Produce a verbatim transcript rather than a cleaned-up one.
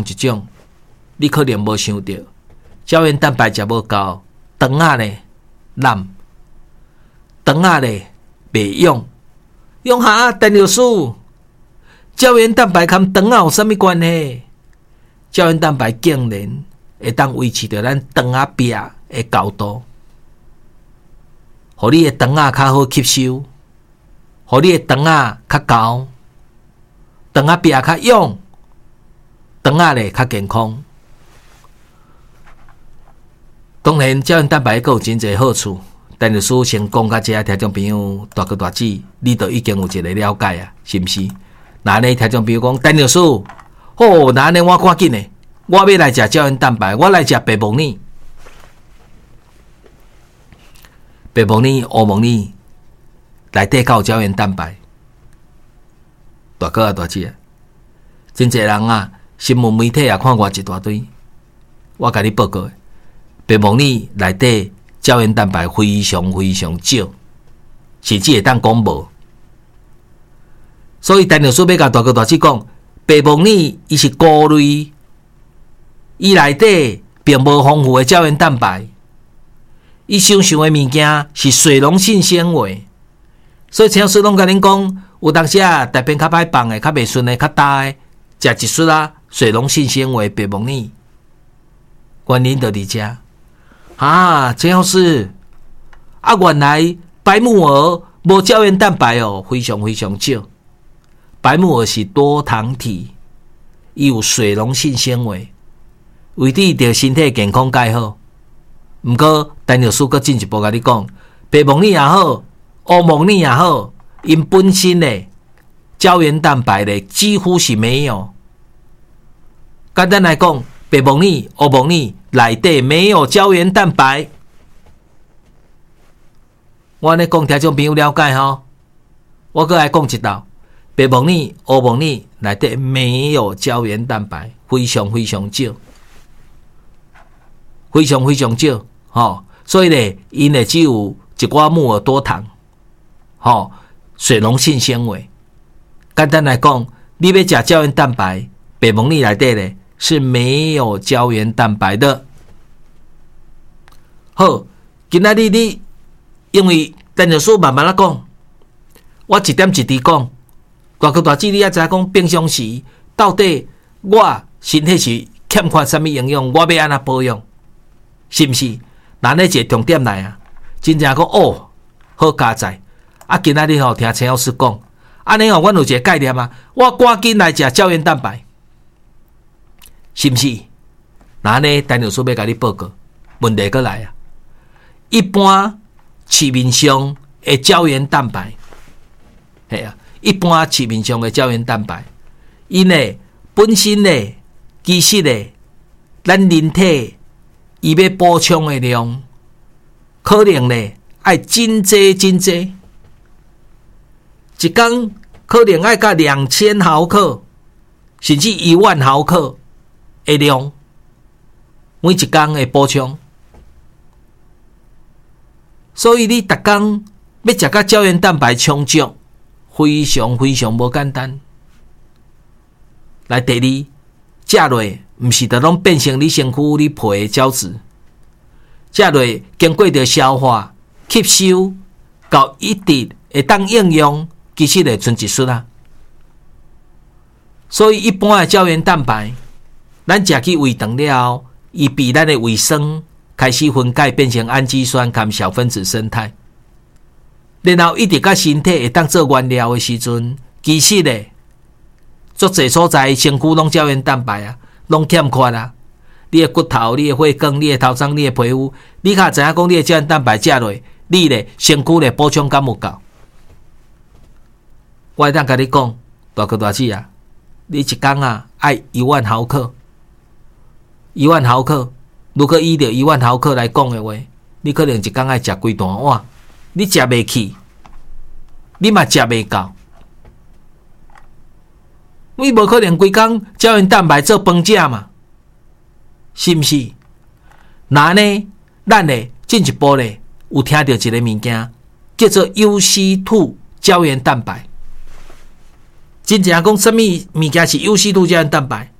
一种，你可能无想到，胶原蛋白食无够，肠仔咧烂，肠仔咧袂用，用下陈律师，胶原蛋白跟肠仔有啥物关系？胶原蛋白竟然会当维持着咱肠仔壁的高度，互你的肠仔较好吸收，互你的肠仔较高，肠仔壁较勇，肠仔咧较健康。当然，胶原蛋白还有真侪好处，但律师先讲到这，听众朋友大哥大姐，你都已经有一个了解啊，是不是？那呢，听众朋友讲，陈律师，好，那呢，我赶紧的，我要来食胶原蛋白，我来食白木耳。白木耳、乌木耳内底有胶原蛋白，大哥啊，大姐啊，真侪人啊，新闻媒体也看过一大堆，我甲你报告的。白木耳内底胶原蛋白非常非常少，甚至会当讲无。所以陈律师要甲大哥大姐讲，白木耳伊是菇类，伊内底并无丰富的胶原蛋白，伊常常的物件是水溶性纤维。所以陈律师拢甲恁讲，有当时啊，大便较歹放的、较袂顺的、较大的，食一束啊，水溶性纤维白木耳，原因就伫遮。啊，陈老师，啊，原来白木耳无胶原蛋白哦，非常非常少。白木耳是多糖体，伊有水溶性纤维，为你对身体健康介好。毋过，陈律师阁进一步甲你讲，白木耳也好，乌木耳也好，因本身的胶原蛋白的几乎是没有。简单来讲，白木耳、乌木耳内底没有胶原蛋白。我咧讲听众朋友了解吼，我阁来讲一道，白木耳、乌木耳内底没有胶原蛋白，非常非常少，非常非常少，吼、哦，所以咧，因咧只有一寡木耳多糖，吼、哦，水溶性纤维。简单来讲，你要食胶原蛋白，白木耳内底咧是没有胶原蛋白的。好，今仔日你因为陈律师慢慢啊讲，我一点一滴讲，大哥大姐你也知影讲，平常时到底我身体是欠缺什么营养，我要安怎保养，是不是？那呢一个重点来啊，真正讲哦，好加载啊！今仔日吼听陈老师讲，安尼吼，阮有一个概念啊，我赶紧来食胶原蛋白，是不是？那呢，陈律师要甲你报告，问题过来啊。一般市面上的胶原蛋白，系啊，一般市面上的胶原蛋白，因呢本身呢，其实呢，咱人体伊要补充的量，可能呢爱真济真济，一工可能爱到两千毫克，甚至一万毫克的量，每一工的补充。所以你逐工要食到胶原蛋白充足，非常非常无简单。来，第二，食落毋是就拢变成你身躯你皮的胶质，食落经过着消化吸收，到一直会当应用，其实会剩一束啊。所以一般的胶原蛋白，咱食去胃肠了后，伊比咱的胃酸开始分解变成氨基酸含小分子生态，然后一直到身体会当做原料的时阵，其实咧，足侪所在身躯拢胶原蛋白啊，拢欠缺啊。你的骨头、你的血管、你的头鬃、你的皮肤，你较知影讲你的胶原蛋白食落，你咧身躯咧补充敢有够？我会当甲你讲，大哥大姐啊，你一工啊爱一万毫克，一万毫克。如果依着一万毫克来讲的话，你可能一工爱食几大碗，你食袂起，你嘛食袂够，你无可能规工胶原蛋白做饭食嘛，是毋是？那呢，咱呢进一步呢有听到一个物件叫做 U C 二 胶原蛋白。真正讲什么物件是 U C 二 胶原蛋白？